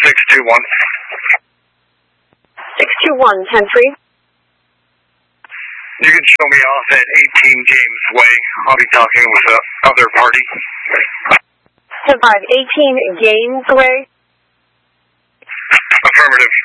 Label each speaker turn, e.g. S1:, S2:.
S1: 621.
S2: 621, 10-3.
S1: You can show me off at 18 James Way. I'll be talking with the other party.
S2: 10-5, 18 Games Way.
S1: Affirmative.